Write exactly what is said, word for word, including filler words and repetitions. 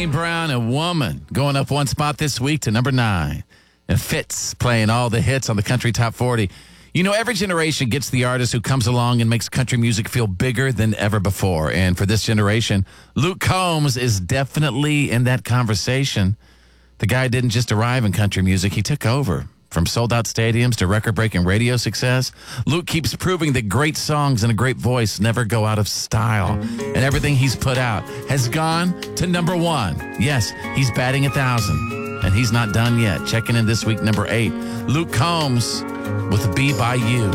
Kane Brown, A Woman, going up one spot this week to number nine. And Fitz playing all the hits on the Country Top forty. You know, every generation gets the artist who comes along and makes country music feel bigger than ever before. And for this generation, Luke Combs is definitely in that conversation. The guy didn't just arrive in country music, he took over. From sold-out stadiums to record-breaking radio success, Luke keeps proving that great songs and a great voice never go out of style. And everything he's put out has gone to number one. Yes, he's batting a thousand, and he's not done yet. Checking in this week, number eight, Luke Combs with Be By You.